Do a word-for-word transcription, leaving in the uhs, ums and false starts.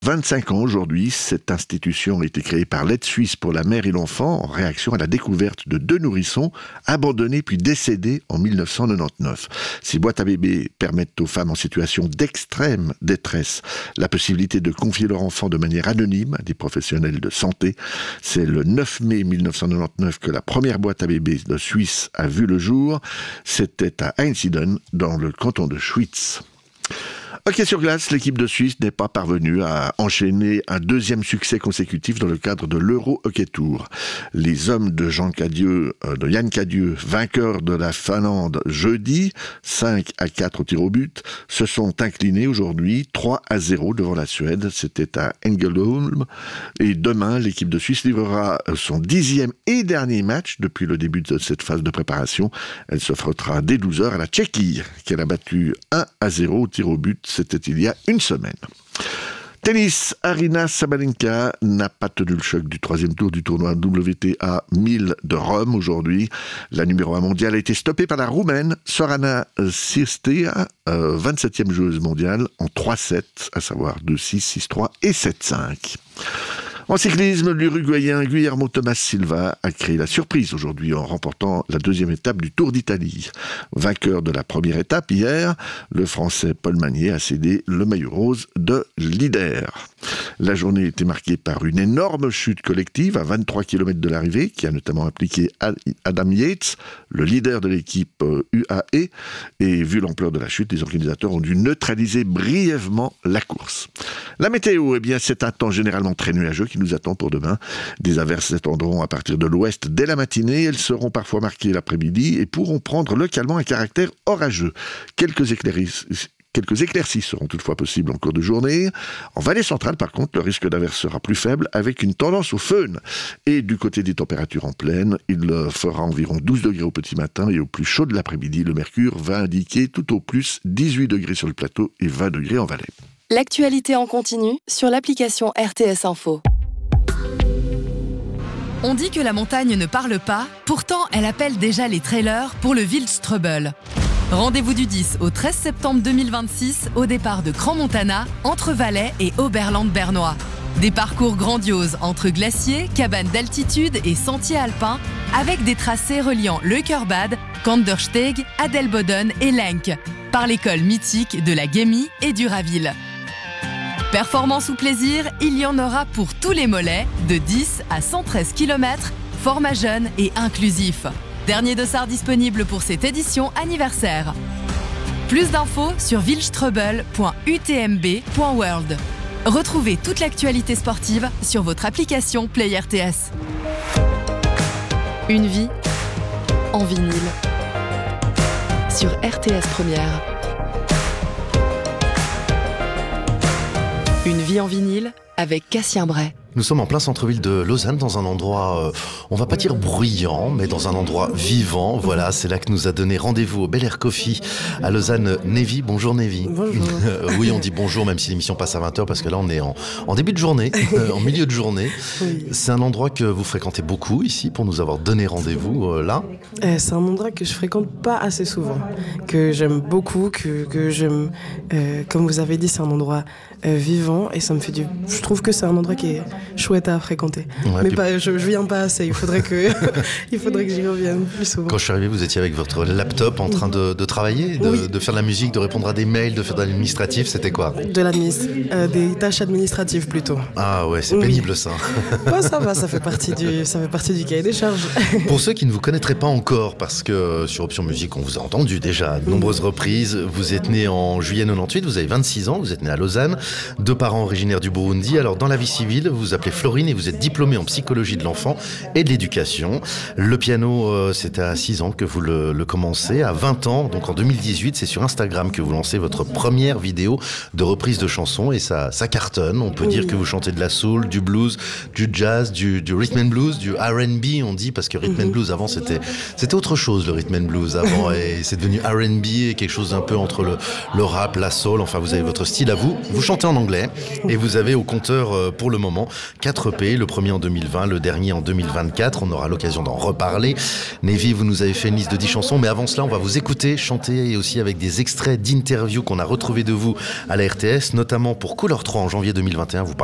vingt-cinq ans aujourd'hui, cette institution a été créée par l'Aide suisse pour la mère et l'enfant en réaction à la découverte de deux nourrissons abandonnés puis décédés en mille neuf cent quatre-vingt-dix-neuf. Ces boîtes à bébés permettent aux femmes en situation d'extrême détresse la possibilité de confier leur enfant de manière anonyme à des professionnels de santé. C'est le neuf mai mille neuf cent quatre-vingt-dix-neuf que la première boîte à bébés de Suisse a vu le jour. C'était à Einsiedeln, dans le canton de Schwyz. Hockey sur glace, l'équipe de Suisse n'est pas parvenue à enchaîner un deuxième succès consécutif dans le cadre de l'Euro Hockey Tour. Les hommes de Jean Cadieux, euh, de Yann Cadieux, vainqueurs de la Finlande jeudi, cinq à quatre au tir au but, se sont inclinés aujourd'hui trois à zéro devant la Suède. C'était à Ängelholm. Et demain, l'équipe de Suisse livrera son dixième et dernier match depuis le début de cette phase de préparation. Elle s'affrontera dès douze heures à la Tchéquie, qu'elle a battu un à zéro au tir au but. C'était il y a une semaine. Tennis, Aryna Sabalenka n'a pas tenu le choc du troisième tour du tournoi W T A mille de Rome aujourd'hui. La numéro un mondiale a été stoppée par la Roumaine Sorana Cirstea, euh, vingt-septième joueuse mondiale, en trois sept, à savoir deux six, six trois et sept cinq. En cyclisme, l'Uruguayen Guillermo Thomas Silva a créé la surprise aujourd'hui en remportant la deuxième étape du Tour d'Italie. Vainqueur de la première étape hier, le Français Paul Magnier a cédé le maillot rose de leader. La journée était marquée par une énorme chute collective à vingt-trois kilomètres de l'arrivée qui a notamment impliqué Adam Yates, le leader de l'équipe U A E. Et vu l'ampleur de la chute, les organisateurs ont dû neutraliser brièvement la course. La météo, eh bien, c'est un temps généralement très nuageux qui nous attend pour demain. Des averses s'étendront à partir de l'ouest dès la matinée. Elles seront parfois marquées l'après-midi et pourront prendre localement un caractère orageux. Quelques éclaircies, quelques éclaircies seront toutefois possibles en cours de journée. En vallée centrale, par contre, le risque d'averse sera plus faible avec une tendance au föhn. Et du côté des températures en plaine, il fera environ douze degrés au petit matin et au plus chaud de l'après-midi, le mercure va indiquer tout au plus dix-huit degrés sur le plateau et vingt degrés en vallée. L'actualité en continu sur l'application R T S Info. On dit que la montagne ne parle pas, pourtant elle appelle déjà les trailers pour le Wildstrubel. Rendez-vous du dix au treize septembre deux mille vingt-six au départ de Crans-Montana, entre Valais et Oberland-Bernois. Des parcours grandioses entre glaciers, cabanes d'altitude et sentiers alpins, avec des tracés reliant Leukerbad, Kandersteg, Adelboden et Lenk, par l'école mythique de la Gemmi et du Raville. Performance ou plaisir, il y en aura pour tous les mollets, de dix à cent treize kilomètres, format jeune et inclusif. Dernier dossard disponible pour cette édition anniversaire. Plus d'infos sur wildstrubel point u t m b point world. Retrouvez toute l'actualité sportive sur votre application Play R T S. Une vie en vinyle sur R T S Première. Une vie en vinyle avec Cassien Bray. Nous sommes en plein centre-ville de Lausanne, dans un endroit, euh, on va pas dire bruyant, mais dans un endroit vivant. Voilà, c'est là que nous a donné rendez-vous au Bel Air Coffee à Lausanne. Nevi, bonjour Nevi. Bonjour. Oui, on dit bonjour même si l'émission passe à vingt heures parce que là on est en, en début de journée, euh, en milieu de journée. Oui. C'est un endroit que vous fréquentez beaucoup ici pour nous avoir donné rendez-vous euh, là. Euh, c'est un endroit que je fréquente pas assez souvent, que j'aime beaucoup, que, que j'aime, euh, comme vous avez dit, c'est un endroit euh, vivant et ça me fait du... Je trouve que c'est un endroit qui est chouette à fréquenter. Ouais, mais puis... pas, je, je viens pas assez, il faudrait que, il faudrait que j'y revienne plus souvent. Quand je suis arrivé, vous étiez avec votre laptop en train de, de travailler, de, oui. de faire de la musique, de répondre à des mails, de faire de l'administratif, c'était quoi ? De l'administratif, euh, des tâches administratives plutôt. Ah ouais, c'est oui. pénible ça. Bah, ça va, ça fait partie du, ça fait partie du cahier des charges. Pour ceux qui ne vous connaîtraient pas encore, parce que sur Option Musique, on vous a entendu déjà à de nombreuses reprises, vous êtes né en juillet quatre-vingt-dix-huit, vous avez vingt-six ans, vous êtes né à Lausanne, deux parents originaires du Burundi. Alors dans la vie civile, vous vous appelez Florine et vous êtes diplômé en psychologie de l'enfant et de l'éducation. Le piano, euh, c'est à six ans que vous le, le commencez. À vingt ans, donc en deux mille dix-huit, c'est sur Instagram que vous lancez votre première vidéo de reprise de chansons et ça, ça cartonne. On peut oui. dire que vous chantez de la soul, du blues, du jazz, du, du rhythm and blues, du R and B, on dit, parce que rhythm and blues avant c'était, c'était autre chose le rhythm and blues avant et c'est devenu R and B et quelque chose un peu entre le, le rap, la soul, enfin vous avez votre style à vous. Vous chantez en anglais et vous avez au compteur euh, pour le moment quatre E P, le premier en deux mille vingt, le dernier en deux mille vingt-quatre. On aura l'occasion d'en reparler. Nevy, vous nous avez fait une liste de dix chansons, mais avant cela, on va vous écouter chanter et aussi avec des extraits d'interviews qu'on a retrouvés de vous à la R T S, notamment pour Couleur trois en janvier deux mille vingt et un. Vous